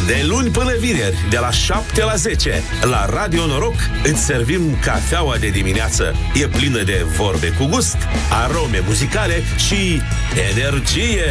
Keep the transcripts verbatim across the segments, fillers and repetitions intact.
De luni până vineri, de la șapte la zece, la Radio Noroc, îți servim cafeaua de dimineață. E plină de vorbe cu gust, arome muzicale și energie.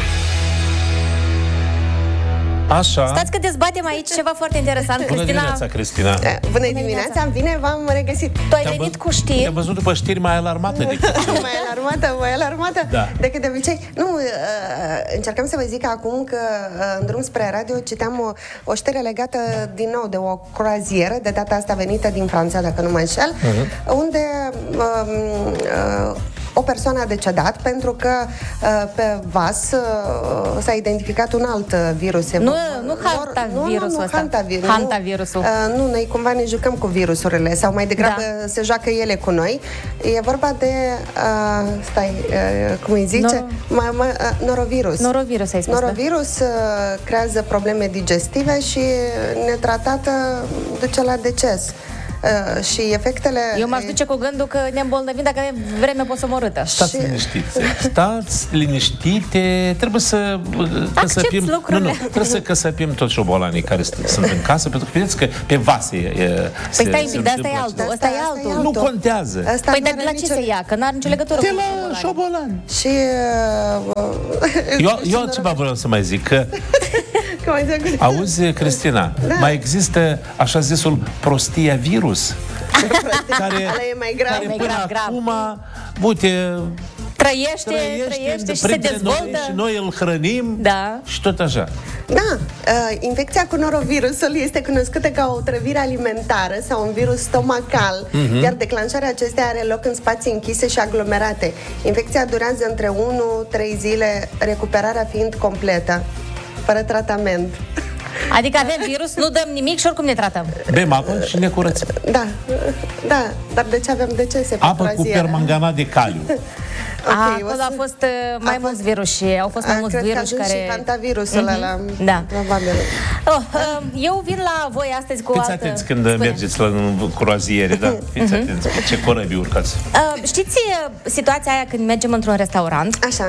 Așa. Stați că dezbatem aici ceva foarte interesant. Bună Cristina... dimineața, Cristina. Bună dimineața, bine v-am regăsit. Tu ai venit cu știri. Te-am văzut după știri mai alarmată decât... mai alarmată, mai alarmată Da. decât de obicei. Nu, uh, încercam să vă zic acum că uh, în drum spre radio citeam o, o știre legată din nou de o croazieră, de data asta venită din Franța, dacă nu mă înșel, uh-huh. unde uh, uh, o persoană a decedat pentru că uh, pe vas uh, s-a identificat un alt virus. Nu, nu hantavirusul ăsta. Hantavirusul. Hantavirusul. Uh, nu, noi cumva ne jucăm cu virusurile sau mai degrabă Da. se joacă ele cu noi. E vorba de uh, stai, uh, cum îi zice? Noro- Ma, ma, uh, norovirus. Norovirus, ai spus, Norovirus uh, creează probleme digestive și netratată duce la deces. Uh, și efectele... Eu m-aș duce cu gândul că ne îmbolnăvim dacă avem vreme posomorâtă. Stați Și- liniștiți. Stați liniștite. Trebuie să căsăpim... Nu, lucrurile. nu, trebuie să căsăpim toți șobolanii care st- sunt în casă, pentru că vedeți că pe vase e, Păi se, stai un se pic, dar asta e întâmplă altul. Asta- Ăsta e asta e altul. Nu contează. Asta Păi nu dar are de la ce nicio- se ia? Că n-are nicio legătură De cu la șobolanii. șobolani. Și... Uh, Eu, eu altceva vreau să mai zic, că cum ai zis? auzi, Cristina, Da. mai există așa zisul prostia virus, care, Ala e mai grav. care Mai până grav, grav. acum, uite, Trăiește, trăiește, trăiește și se printre dezvoltă. noi și noi îl hrănim Da. și tot așa. Da, uh, infecția cu norovirusul este cunoscută ca o otrăvire alimentară sau un virus stomacal, uh-huh. iar declanșarea acesteia are loc în spații închise și aglomerate. Infecția durează între unu trei zile, recuperarea fiind completă, fără tratament. Adică avem virus, nu dăm nimic și oricum ne tratăm. Bem apă și ne curățim. Da, da, dar de ce avem decese pe Apă cu croazieră? permanganat de caliu. Ok, A, o acolo să- a fost uh, mai a mulți fost- viruși. Au fost mai A, mulți cred că a viruși ajuns care... și hantavirusul Mhm. ăla. Da. Probabil. Oh, uh, eu vin la voi astăzi cu o Fiți altă... atenți când Spune. mergeți la în croaziere, da? Fiți atenți pe ce corăbii urcați. Uh, știți uh, situația aia când mergem într-un restaurant Așa.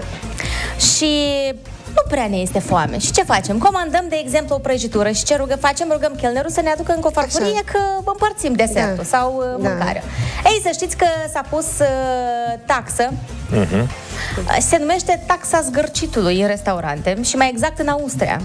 și nu prea ne este foame. Și ce facem? Comandăm, de exemplu, o prăjitură și ce rugă, facem? Rugăm chelnerul să ne aducă încă o farfurie că împărțim desertul Da. sau uh, Da. mâncarea. Ei, să știți că s-a pus uh, taxă. Uh-huh. Se numește taxa zgârcitului în restaurante și mai exact în Austria.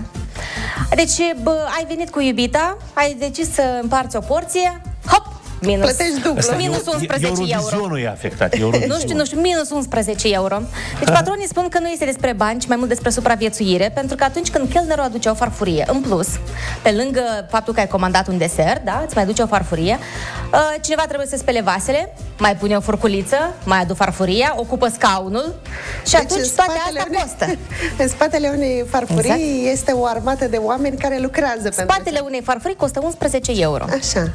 Deci, bă, ai venit cu iubita, ai decis să împarți o porție, hop, minus. Plătești dublu. Ăsta Minus eu- unsprezece euro. Eurovizionul e afectat. Eurovizionul. Nu știu, nu știu, minus unsprezece euro. Deci patronii spun că nu este despre bani, ci mai mult despre supraviețuire, pentru că atunci când chelnerul aduce o farfurie, în plus, pe lângă faptul că ai comandat un desert, da, îți mai duce o farfurie, uh, cineva trebuie să spele vasele, mai pune o furculiță, mai adu farfuria, ocupă scaunul și Deci, atunci în toate spatele astea unei- costă. În spatele unei farfurii Exact. este o armată de oameni care lucrează pentru Spatele unei farfurii costă unsprezece euro. Așa.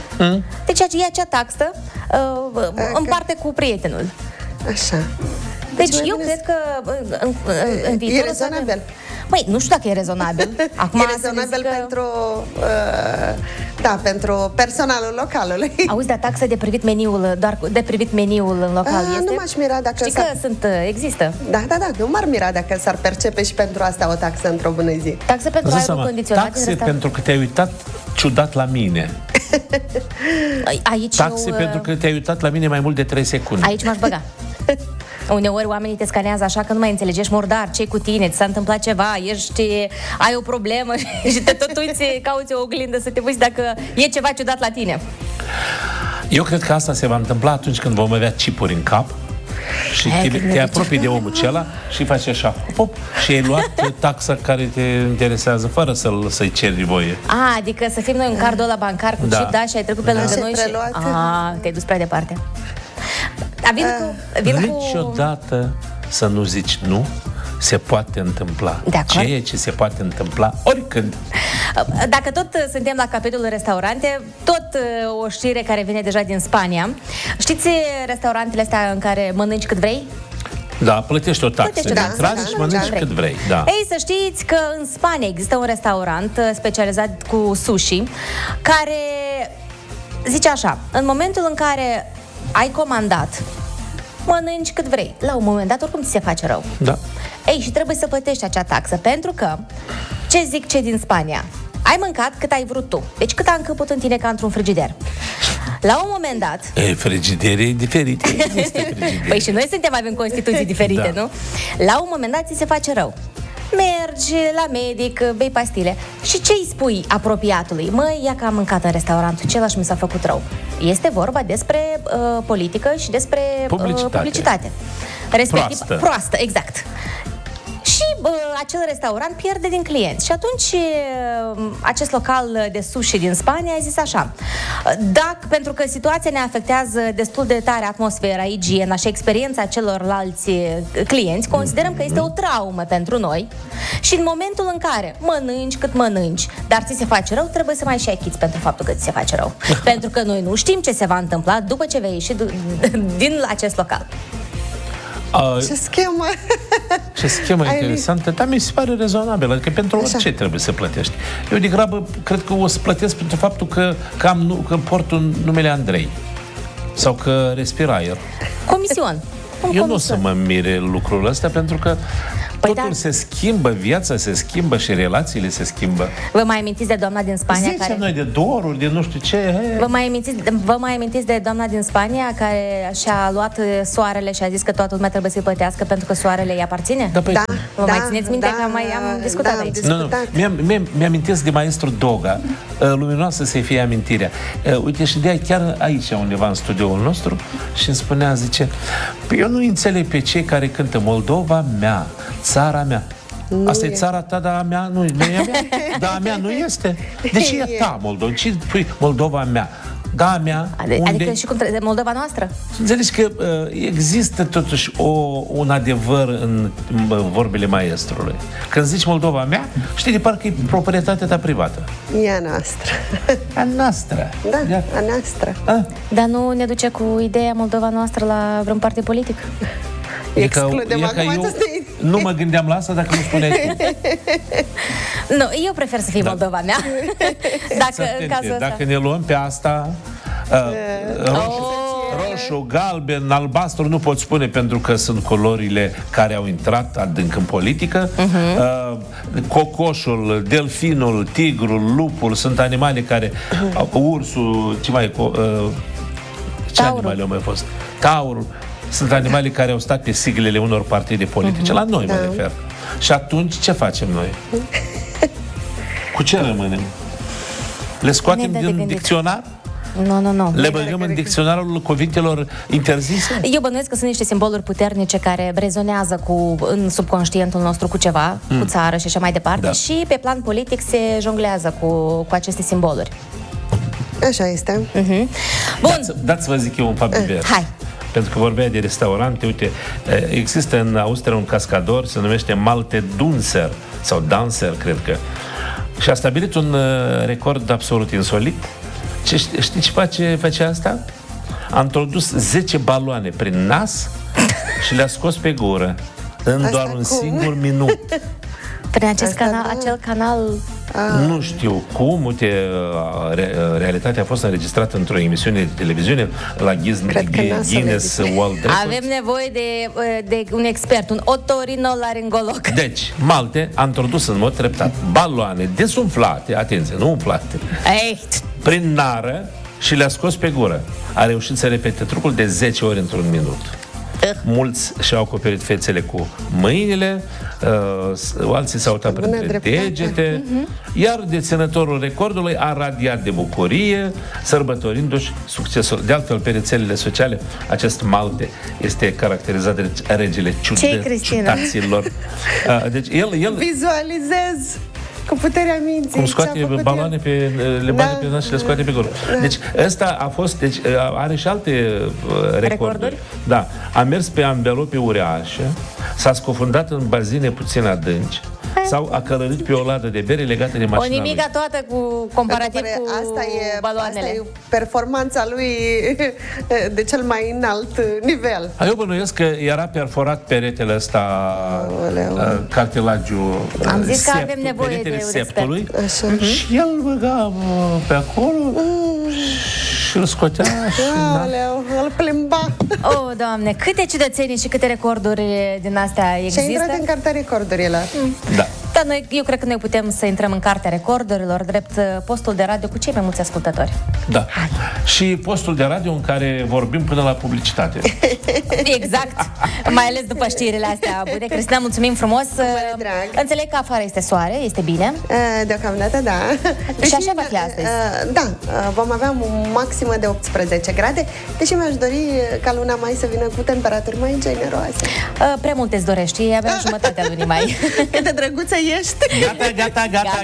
Deci e acea taxă uh, împarte cu prietenul. Așa. Deci mai eu bine cred că în, în, în, în viitor E o să avem- rezonabil. Măi, nu știu dacă e rezonabil. Acum E să ne rezonabil zică- pentru uh, da, pentru personalul localului. Auzi, dar taxa de privit meniul, doar de privit meniul în local Ah, este? nu m-aș mira dacă Știi s-ar- că sunt, uh, există Da, da, da, nu m-ar mira dacă s-ar percepe și pentru asta o taxă într-o bună zi. taxe pentru Îți dai aerul seama, condiționat. în taxe restaurant. pentru că te-ai uitat ciudat la mine. Aici Taxe eu, uh, pentru că te-ai uitat la mine mai mult de trei secunde. Aici m-aș băga. Uneori oamenii te scanează așa că nu mai înțelegi, ești murdar, ce-i cu tine, ți s-a întâmplat ceva, ești, ai o problemă și te tot uiți, cauți o oglindă să te uiți dacă e ceva ciudat la tine. Eu cred că asta se va întâmpla atunci când vom avea chipuri în cap și Hai, te, când ne te duce. apropii de omul acela și faci așa, pop, și ai luat taxa care te interesează fără să-l, să-i ceri voie. A, adică să fim noi în cardul ăla bancar cu Da. chip, da, și ai trecut pe Da. lângă Și noi și... preluat. A, te-ai dus prea departe. Dar vin cu... Vin cu... Niciodată să nu zici nu, se poate întâmpla. De acord. Ceea ce se poate întâmpla oricând. Dacă tot uh, suntem la capitolul restaurante, tot uh, o știre care vine deja din Spania. Știți restaurantele astea în care mănânci cât vrei? Da, plătești o taxă. Plătești o Da, taxă, intrare da, și da, mănânci da. cât vrei. Da. Ei, să știți că în Spania există un restaurant uh, specializat cu sushi care zice așa: în momentul în care ai comandat, mănânci cât vrei. La un moment dat, oricum ți se face rău. Da. Ei, și trebuie să plătești acea taxă, pentru că, ce zic cei din Spania? Ai mâncat cât ai vrut tu. Deci cât a încăput în tine ca într-un frigider. La un moment dat... E, frigidere diferite. Există frigidere. Păi și noi suntem, avem constituții diferite, Da. nu? La un moment dat ți se face rău. Mergi la medic, bei pastile. Și ce îi spui apropiatului? Măi, ia că am mâncat în restaurantul acela și mi s-a făcut rău. Este vorba despre uh, politică și despre Publicitate. Uh, publicitate. Respectiv, Proastă. proastă, exact. Și uh, acel restaurant pierde din clienți. Și atunci uh, acest local de sushi din Spania a zis așa: dacă, pentru că situația ne afectează destul de tare atmosfera, igiena și experiența celorlalți clienți, considerăm că este o traumă pentru noi și în momentul în care mănânci cât mănânci, dar ți se face rău, trebuie să mai și achiți pentru faptul că ți se face rău. Pentru că noi nu știm ce se va întâmpla după ce vei ieși din acest local. A, Ce schemă! Ce schemă Ai interesantă, dar mi se pare rezonabil, adică pentru orice trebuie să plătești. Eu degrabă cred că o să plătesc pentru faptul că, că, am, nu, că port un numele Andrei sau că respir aer. Comision. Un Eu nu o comision. să mă mire lucrul ăsta pentru că Păi totul da. se schimbă, viața se schimbă și relațiile se schimbă. Vă mai amintiți de doamna din Spania Zice care... noi de doruri, de nu știu ce. He. Vă mai, amintiți, vă mai amintiți de doamna din Spania care și-a luat soarele și a zis că toată lumea trebuie să-i plătească pentru că soarele îi aparține? Da, păi, Da, Vă da, mai țineți minte da, că am mai am discutat da, am aici? Nu, nu. discutat. Mi-am, mi-am, mi-amintesc de maestru Doga, uh, luminoasă să-i fie amintirea. Uh, uite, și de aia chiar aici, undeva în studioul nostru, și îmi spunea, zice, păi eu nu înțeleg pe cei care cântă Moldova mea, țara mea. Nu Asta e e. țara ta, dar a mea nu, nu e a mea? Da, a mea nu este. De ce e ta, Moldova? Ce pui Moldova mea? Da, a mea, Ade- unde? Adică și cum trebuie, Moldova noastră? Înțelegi că uh, există totuși o, un adevăr în uh, vorbele maestrului. Când zici Moldova mea, știi, de parcă e proprietatea ta privată. E a noastră. A noastră. Da, Ia. a noastră. A? Dar nu ne duce cu ideea Moldova noastră la vreun partid politic? E ca, Excludem e ca acum eu această idee. nu mă gândeam la asta dacă nu spuneai tu. Nu, eu prefer să fie Da. Moldova mea. Dacă, în Atenție, cazul ăsta. dacă ne luăm pe asta, uh, roșu, Oh. roșu, galben, albastru, nu pot spune pentru că sunt culorile care au intrat adânc în politică. Uh-huh. Uh, cocoșul, delfinul, tigrul, lupul sunt animale care... Uh, ursul, ce mai e? Uh, ce Taurul. animale au mai fost? Taurul. Sunt animale care au stat pe siglele unor partide politice. Uh-huh. La noi mă Da. refer. Și atunci ce facem noi? Cu ce rămânem? Le scoatem Ne dă de din gândit. dicționar? Nu, nu, nu. Le băgăm în dicționarul cuvintelor interzise? Eu bănuiesc că sunt niște simboluri puternice care rezonează cu, în subconștientul nostru cu ceva, mm. cu țară și așa mai departe, Da. și pe plan politic se jonglează cu, cu aceste simboluri. Așa este. Mhm. Bun, Dați, dați vă zic eu un fapt divers. hai. Pentru că vorbea de restaurante, uite, există în Austria un cascador, se numește Malte Dunser, sau Dancer, cred că. Și a stabilit un uh, record absolut insolit. Ce, știi, știi ce face, face asta? A introdus zece baloane prin nas și le-a scos pe gură. În Asta doar un cum? singur minut. prin acest Asta canal, da. acel canal... Nu știu cum, uite, re, realitatea a fost înregistrată într-o emisiune de televiziune la Guinness, Cred că n-a să Guinness le World Records. Avem nevoie de, de un expert, un otorinolaringolog. Deci, Malte a introdus în mod treptat baloane desumflate, atenție, nu umflate, Ei, prin nară și le-a scos pe gură. A reușit să repete trucul de zece ori într-un minut. Mulți și-au acoperit fețele cu mâinile, uh, alții s-au uitat Bună printre dreptate. degete, iar deținătorul recordului a radiat de bucurie, sărbătorindu-și succesul. De altfel, pe rețelele sociale, acest Malte este caracterizat de regele ciudă, Ce-i, Cristina? ciudaților. Uh, Deci, el, el Vizualizez cu puterea minții. cum ce-a scoate făcut baloane el. pe, le bage Da. pe nas și le scoate pe gură. Deci ăsta a fost, deci are și alte uh, recorduri. Recorduri? Da. A mers pe anvelope uriașe, s-a scufundat în bazine puțin adânci, sau a călărit pe o ladă de bere legată de o mașina lui. nimica toată cu comparativ Pentru cu că asta e, baloanele. asta e performanța lui de cel mai înalt nivel. Eu bănuiesc că era perforat peretele ăsta, Aoleu. uh, cartilagiul uh, Am zis că septul, avem nevoie peretele de un septului, Așa. și el băga uh, pe acolo și îl scotea și... na. Aoleu, îl plimba. Oh, Doamne, câte ciudățenii și câte recorduri din astea Și a intrat există? în cartea recordurilor. Da. Da, noi, eu cred că noi putem să intrăm în cartea recordurilor drept postul de radio cu cei mai mulți ascultători. Da. Și postul de radio în care vorbim până la publicitate. Exact. Mai ales după știrile astea bune. Cristina, mulțumim frumos. Drag. Înțeleg că afară este soare, este bine. Deocamdată, da. Și așa va fi astăzi. Da, vom avea o maximă de optsprezece grade, deși mi-aș dori ca luna mai să vină cu temperaturi mai generoase. Prea multe îți dorești, e abia jumătatea lunii mai. Cât de drăguță ești! Gata, gata, gata,